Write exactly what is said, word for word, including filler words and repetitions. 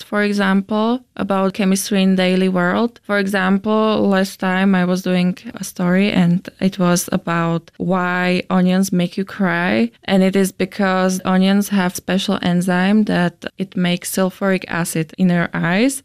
for example, about chemistry in daily world. For example, last time I was doing a story and it was about why onions make you cry. And it is because onions have special enzyme that it makes sulfuric acid in your eyes.